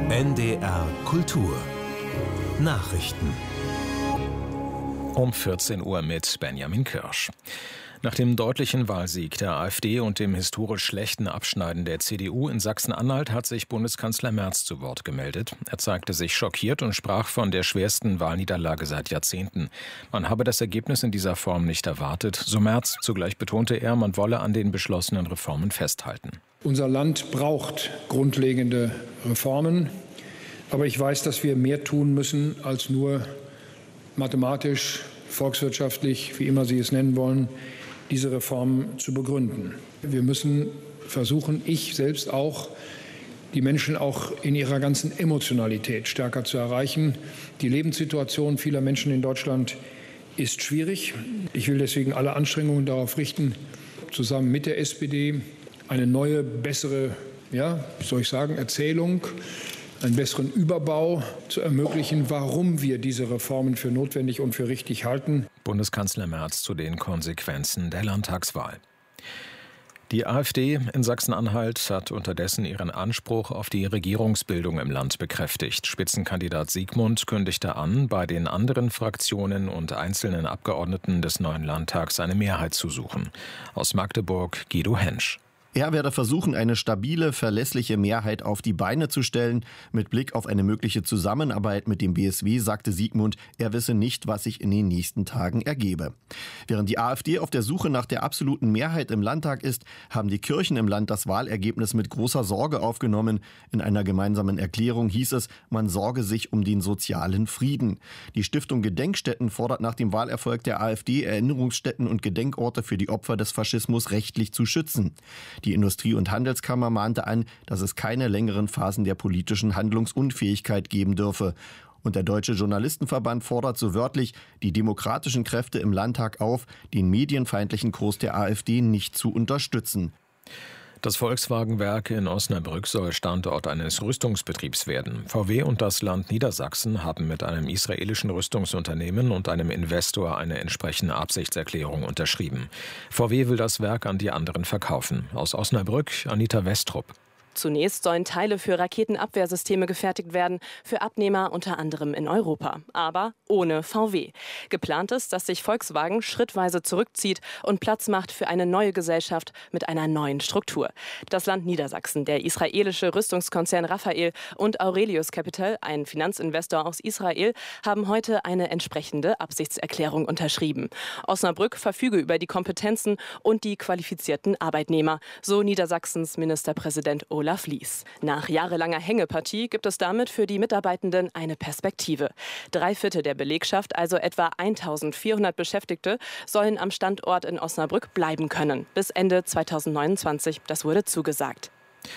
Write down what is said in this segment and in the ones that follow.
NDR Kultur Nachrichten um 14 Uhr mit Benjamin Kirsch. Nach dem deutlichen Wahlsieg der AfD und dem historisch schlechten Abschneiden der CDU in Sachsen-Anhalt hat sich Bundeskanzler Merz zu Wort gemeldet. Er zeigte sich schockiert und sprach von der schwersten Wahlniederlage seit Jahrzehnten. Man habe das Ergebnis in dieser Form nicht erwartet, so Merz. Zugleich betonte er, man wolle an den beschlossenen Reformen festhalten. Unser Land braucht grundlegende Reformen, aber ich weiß, dass wir mehr tun müssen, als nur mathematisch, volkswirtschaftlich, wie immer Sie es nennen wollen, diese Reformen zu begründen. Wir müssen versuchen, ich selbst auch, die Menschen auch in ihrer ganzen Emotionalität stärker zu erreichen. Die Lebenssituation vieler Menschen in Deutschland ist schwierig. Ich will deswegen alle Anstrengungen darauf richten, zusammen mit der SPD eine neue, bessere, Erzählung, einen besseren Überbau zu ermöglichen, warum wir diese Reformen für notwendig und für richtig halten. Bundeskanzler Merz zu den Konsequenzen der Landtagswahl. Die AfD in Sachsen-Anhalt hat unterdessen ihren Anspruch auf die Regierungsbildung im Land bekräftigt. Spitzenkandidat Siegmund kündigte an, bei den anderen Fraktionen und einzelnen Abgeordneten des neuen Landtags eine Mehrheit zu suchen. Aus Magdeburg Guido Hensch. Er werde versuchen, eine stabile, verlässliche Mehrheit auf die Beine zu stellen. Mit Blick auf eine mögliche Zusammenarbeit mit dem BSW sagte Siegmund, er wisse nicht, was sich in den nächsten Tagen ergebe. Während die AfD auf der Suche nach der absoluten Mehrheit im Landtag ist, haben die Kirchen im Land das Wahlergebnis mit großer Sorge aufgenommen. In einer gemeinsamen Erklärung hieß es, man sorge sich um den sozialen Frieden. Die Stiftung Gedenkstätten fordert nach dem Wahlerfolg der AfD, Erinnerungsstätten und Gedenkorte für die Opfer des Faschismus rechtlich zu schützen. Die Industrie- und Handelskammer mahnte an, dass es keine längeren Phasen der politischen Handlungsunfähigkeit geben dürfe. Und der Deutsche Journalistenverband fordert so wörtlich die demokratischen Kräfte im Landtag auf, den medienfeindlichen Kurs der AfD nicht zu unterstützen. Das Volkswagenwerk in Osnabrück soll Standort eines Rüstungsbetriebs werden. VW und das Land Niedersachsen haben mit einem israelischen Rüstungsunternehmen und einem Investor eine entsprechende Absichtserklärung unterschrieben. VW will das Werk an die anderen verkaufen. Aus Osnabrück Anita Westrup. Zunächst sollen Teile für Raketenabwehrsysteme gefertigt werden, für Abnehmer unter anderem in Europa, aber ohne VW. Geplant ist, dass sich Volkswagen schrittweise zurückzieht und Platz macht für eine neue Gesellschaft mit einer neuen Struktur. Das Land Niedersachsen, der israelische Rüstungskonzern Rafael und Aurelius Capital, ein Finanzinvestor aus Israel, haben heute eine entsprechende Absichtserklärung unterschrieben. Osnabrück verfüge über die Kompetenzen und die qualifizierten Arbeitnehmer, so Niedersachsens Ministerpräsident Olaf Lies. Nach jahrelanger Hängepartie gibt es damit für die Mitarbeitenden eine Perspektive. 3/4 der Belegschaft, also etwa 1400 Beschäftigte, sollen am Standort in Osnabrück bleiben können. Bis Ende 2029, das wurde zugesagt.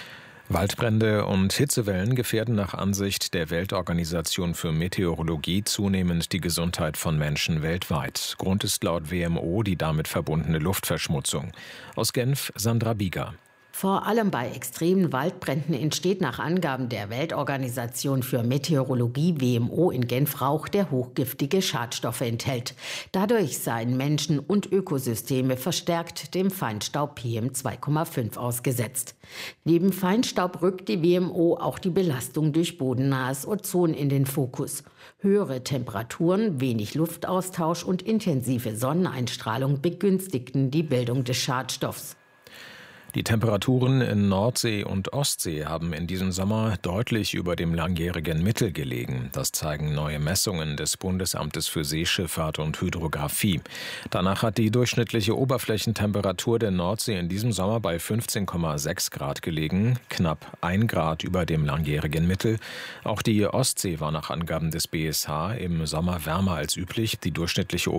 Waldbrände und Hitzewellen gefährden nach Ansicht der Weltorganisation für Meteorologie zunehmend die Gesundheit von Menschen weltweit. Grund ist laut WMO die damit verbundene Luftverschmutzung. Aus Genf Sandra Bieger. Vor allem bei extremen Waldbränden entsteht nach Angaben der Weltorganisation für Meteorologie WMO in Genf Rauch, der hochgiftige Schadstoffe enthält. Dadurch seien Menschen und Ökosysteme verstärkt dem Feinstaub PM2,5 ausgesetzt. Neben Feinstaub rückt die WMO auch die Belastung durch bodennahes Ozon in den Fokus. Höhere Temperaturen, wenig Luftaustausch und intensive Sonneneinstrahlung begünstigten die Bildung des Schadstoffs. Die Temperaturen in Nordsee und Ostsee haben in diesem Sommer deutlich über dem langjährigen Mittel gelegen. Das zeigen neue Messungen des Bundesamtes für Seeschifffahrt und Hydrographie. Danach hat die durchschnittliche Oberflächentemperatur der Nordsee in diesem Sommer bei 15,6 Grad gelegen, knapp 1 Grad über dem langjährigen Mittel. Auch die Ostsee war nach Angaben des BSH im Sommer wärmer als üblich. Die durchschnittliche